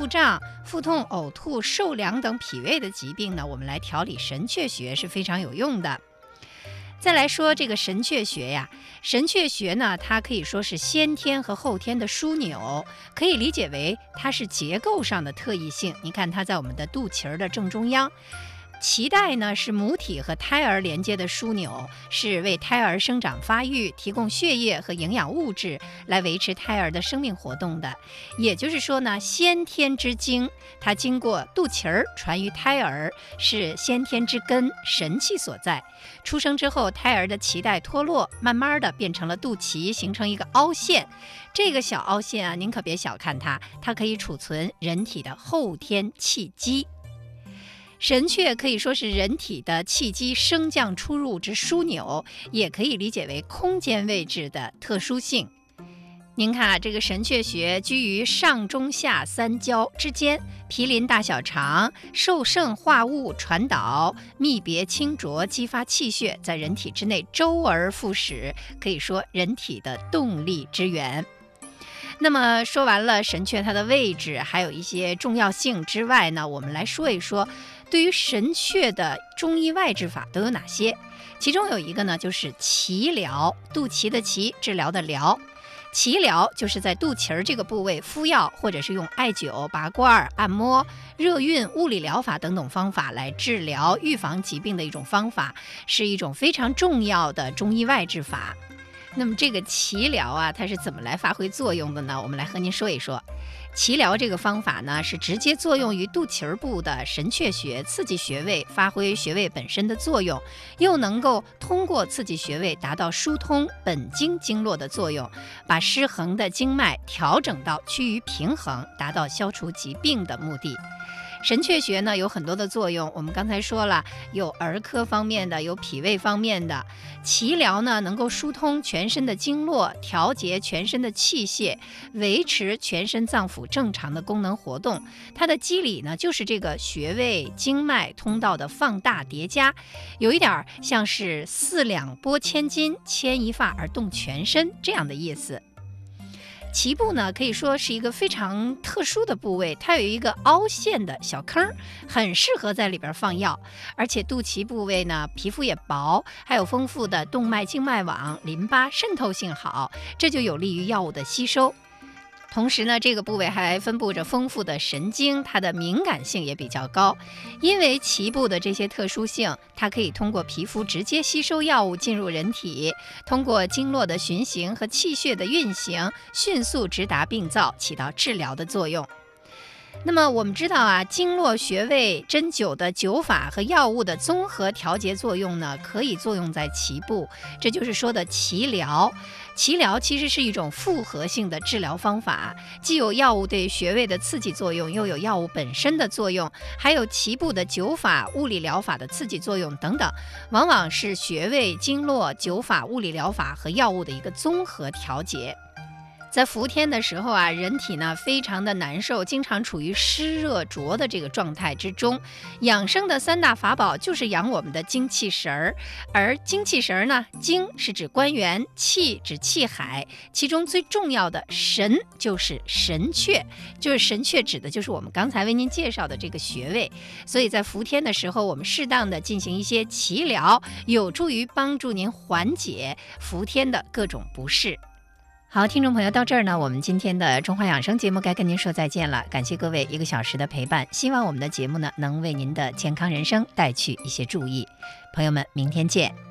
胀、腹痛、呕吐、受凉等脾胃的疾病呢，我们来调理神阙穴是非常有用的。再来说这个神阙穴呀，神阙穴呢，它可以说是先天和后天的枢纽，可以理解为它是结构上的特异性。你看它在我们的肚脐的正中央。脐带呢是母体和胎儿连接的枢纽，是为胎儿生长发育提供血液和营养物质，来维持胎儿的生命活动的。也就是说呢，先天之精，它经过肚脐传于胎儿，是先天之根，神气所在。出生之后，胎儿的脐带脱落，慢慢的变成了肚脐，形成一个凹陷。这个小凹陷啊，您可别小看它，它可以储存人体的后天气机。神阙可以说是人体的气机升降出入之枢纽，也可以理解为空间位置的特殊性。您看这个神阙穴居于上中下三焦之间，毗邻大小肠，受盛化物传导，泌别清浊，激发气血，在人体之内周而复始，可以说人体的动力之源。那么说完了神阙它的位置还有一些重要性之外呢，我们来说一说对于神阙的中医外治法都有哪些。其中有一个呢，就是脐疗，肚脐的脐，治疗的疗。脐疗就是在肚脐这个部位敷药，或者是用艾灸、拔罐、按摩、热运、物理疗法等等方法来治疗预防疾病的一种方法，是一种非常重要的中医外治法。那么这个脐疗啊，它是怎么来发挥作用的呢？我们来和您说一说。脐疗这个方法呢，是直接作用于肚脐部的神阙穴，刺激穴位，发挥穴位本身的作用，又能够通过刺激穴位达到疏通本经经络的作用，把失衡的经脉调整到趋于平衡，达到消除疾病的目的。神阙穴呢有很多的作用，我们刚才说了，有儿科方面的，有脾胃方面的。脐疗呢能够疏通全身的经络，调节全身的气血，维持全身脏腑正常的功能活动。它的机理呢就是这个穴位经脉通道的放大叠加，有一点像是四两拨千斤，牵一发而动全身这样的意思。脐部呢可以说是一个非常特殊的部位，它有一个凹陷的小坑，很适合在里边放药。而且肚脐部位呢皮肤也薄，还有丰富的动脉静脉网，淋巴渗透性好，这就有利于药物的吸收。同时呢，这个部位还分布着丰富的神经，它的敏感性也比较高。因为脐部的这些特殊性，它可以通过皮肤直接吸收药物进入人体，通过经络的循行和气血的运行，迅速直达病灶，起到治疗的作用。那么我们知道啊，经络穴位针灸的灸法和药物的综合调节作用呢，可以作用在脐部，这就是说的脐疗。脐疗其实是一种复合性的治疗方法，既有药物对穴位的刺激作用，又有药物本身的作用，还有脐部的灸法、物理疗法的刺激作用等等，往往是穴位、经络、灸法、物理疗法和药物的一个综合调节。在伏天的时候啊，人体呢非常的难受，经常处于湿热浊的这个状态之中。养生的三大法宝就是养我们的精气神儿，而精气神儿呢，精是指关元，气指气海，其中最重要的神就是神阙，就是神阙指的就是我们刚才为您介绍的这个穴位。所以在伏天的时候，我们适当的进行一些脐疗，有助于帮助您缓解伏天的各种不适。好，听众朋友，到这儿呢，我们今天的中华养生节目该跟您说再见了。感谢各位1个小时的陪伴，希望我们的节目呢能为您的健康人生带去一些注意。朋友们，明天见。